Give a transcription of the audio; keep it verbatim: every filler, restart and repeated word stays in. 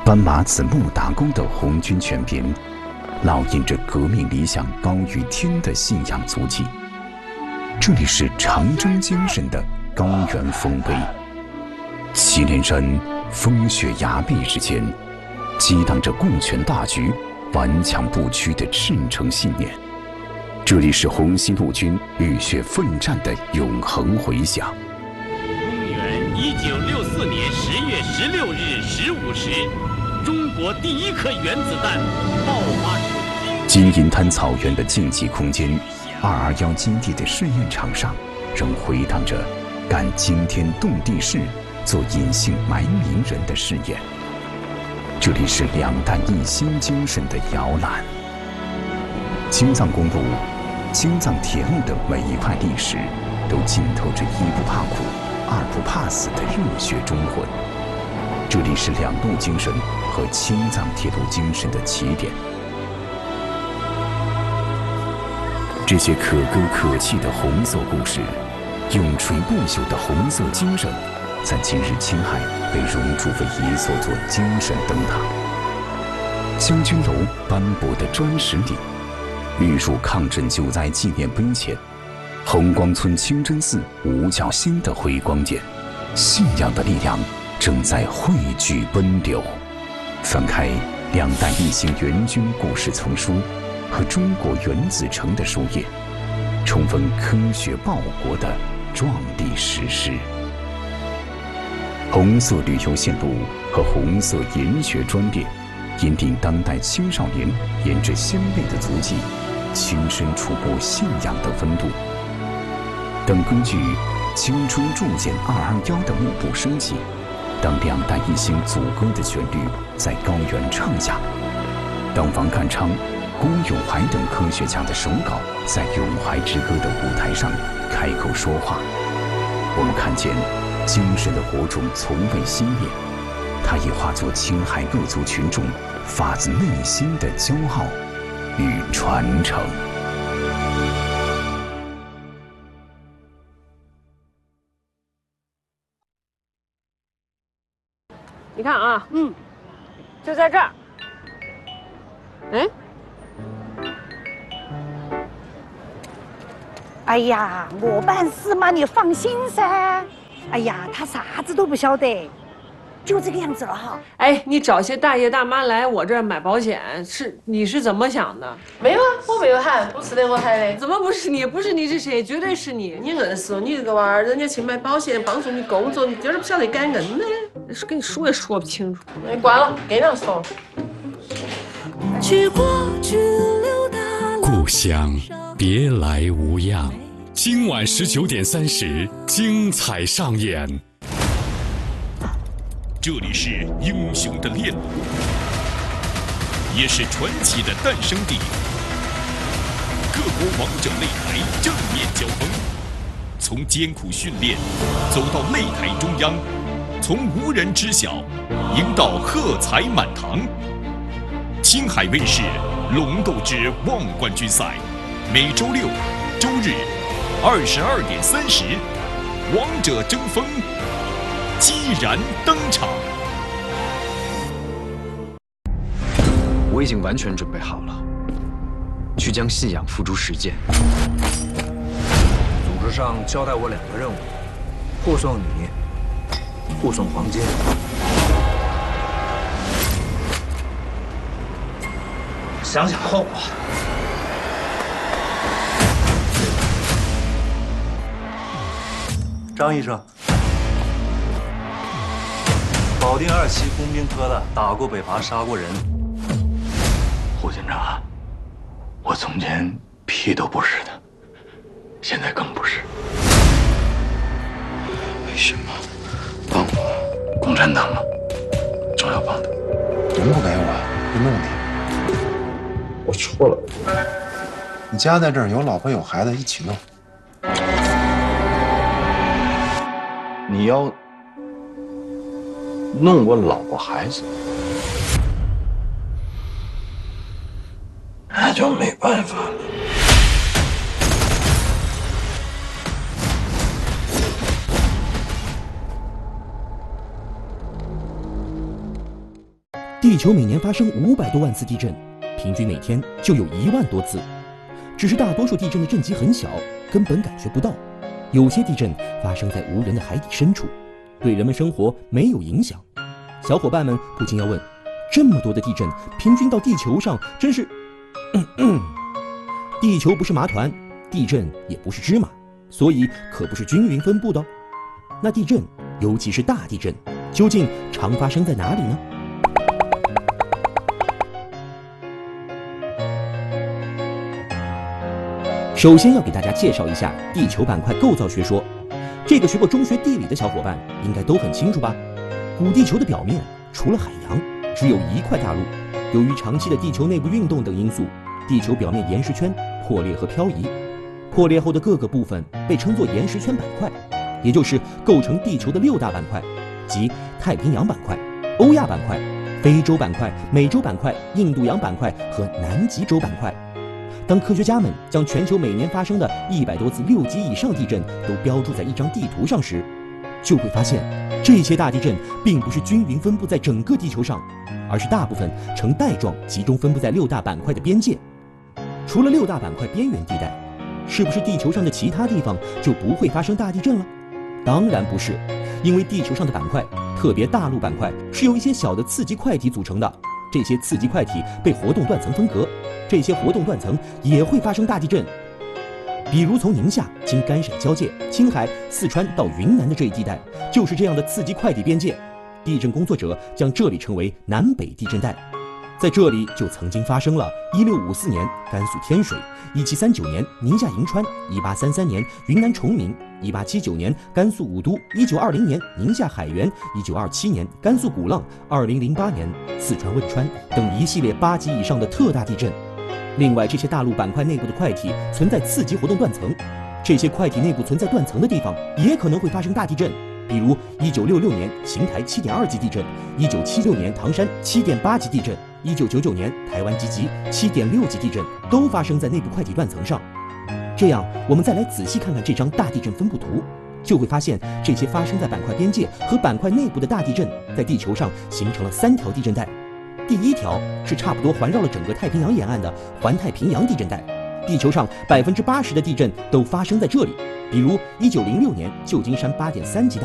斑马子木打工的红军全编，烙印着革命理想高于天的信仰足迹。这里是长征精神的高原丰碑，祁连山风雪崖壁之间，激荡着顾全大局、顽强不屈的赤诚信念。这里是红星陆军浴血奋战的永恒回响。 公元一九六四年十月十六日十五时，中国第一颗原子弹爆发出。 金银滩草原的竞技空间，二二幺基地的试验场上，仍回荡着干惊天动地事、做隐姓埋名人的誓言。这里是两弹一心精神的摇篮。青藏公路、青藏铁路的每一块历史，都浸透着一不怕苦、二不怕死的热血忠魂。这里是两路精神和青藏铁路精神的起点。这些可歌可泣的红色故事，永垂不朽的红色精神，在今日青海被熔铸为一座座精神灯塔。将军楼斑驳的砖石里，玉树抗震救灾纪念碑前，红光村清真寺五角星的辉光间，信仰的力量正在汇聚奔流。翻开两弹一星援军故事丛书和中国原子城的书页，重温科学报国的壮丽史诗。红色旅游线路和红色研学专列，引领当代青少年沿着先辈的足迹，亲身触摸信仰的温度。当根据青春铸剑二二幺的幕布升起，当两弹一星组歌的旋律在高原唱响，当王淦昌、辜永怀等科学家的手稿在永怀之歌的舞台上开口说话，我们看见精神的火种从未熄灭，它已化作青海各族群众发自内心的骄傲与传承。 你看啊，嗯，就在这儿。哎， 哎呀，我办事嘛，你放心噻。哎呀，他啥子都不晓得，就这个样子了哈。 哎，你找些大爷大妈来我这儿买保险，是你是怎么想的？ 没有啊，我没有喊，不是的，我喊的。 怎么不是你？不是你是谁？绝对是你！ 你硬是你这个娃儿，人家去买保险帮助你工作，你今儿不晓得感恩呢。 是跟你说也说不清楚。 哎，关了，给人说。 故乡别来无恙，今晚十九点三十，精彩上演。 这里是英雄的炼炉，也是传奇的诞生地。各国王者擂台正面交锋，从艰苦训练走到擂台中央，从无人知晓赢到喝彩满堂。青海卫视《龙斗之望冠军赛》，每周六、周日二十二点三十，王者争锋，激然登场。 我已经完全准备好了，去将信仰付诸实践。 组织上交代我两个任务：护送你，护送黄金。想想后果。张医生，保定二期工兵科的，打过北伐，杀过人。 胡军长，我从前屁都不是的，现在更不是。为什么帮我？共产党吗？总要帮的。 能不给我，不弄你。 我错了。 你家在这儿，有老婆有孩子，一起弄。 你要弄我老婆孩子，那就没办法了。 地球每年发生五百多万次地震，平均每天就有一万多次。只是大多数地震的震级很小，根本感觉不到。有些地震发生在无人的海底深处，对人们生活没有影响。小伙伴们不禁要问：这么多的地震平均到地球上，真是……嗯嗯，地球不是麻团，地震也不是芝麻，所以可不是均匀分布的哦。那地震，尤其是大地震，究竟常发生在哪里呢？首先要给大家介绍一下地球板块构造学说。这个学过中学地理的小伙伴应该都很清楚吧？古地球的表面除了海洋，只有一块大陆。由于长期的地球内部运动等因素，地球表面岩石圈破裂和漂移，破裂后的各个部分被称作岩石圈板块，也就是构成地球的六大板块，即太平洋板块、欧亚板块、非洲板块、美洲板块、印度洋板块和南极洲板块。当科学家们将全球每年发生的一百多次六级以上地震都标注在一张地图上时，就会发现这些大地震并不是均匀分布在整个地球上，而是大部分呈带状集中分布在六大板块的边界。除了六大板块边缘地带，是不是地球上的其他地方就不会发生大地震了？当然不是，因为地球上的板块，特别大陆板块是由一些小的次级块体组成的，这些次级块体被活动断层分隔，这些活动断层也会发生大地震。比如从宁夏经甘陕交界、青海、四川到云南的这一地带，就是这样的次级块体边界。地震工作者将这里称为南北地震带。在这里就曾经发生了一六五四年甘肃天水、一七三九年宁夏银川、一八三三年云南崇明、一八七九年甘肃武都、一九二零年宁夏海原、一九二七年甘肃古浪、二零零八年四川汶川等一系列八级以上的特大地震。另外，这些大陆板块内部的块体存在次级活动断层，这些块体内部存在断层的地方也可能会发生大地震。比如一九六六年邢台 七点二 级地震，一九七六年唐山 七点八 级地震，一九九九年台湾集集 七点六 级地震，都发生在内部块体断层上。这样，我们再来仔细看看这张大地震分布图，就会发现这些发生在板块边界和板块内部的大地震，在地球上形成了三条地震带。第一条是差不多环绕了整个太平洋沿岸的环太平洋地震带，地球上百分之八十的地震都发生在这里。比如一九零六年旧金山 八点三 级大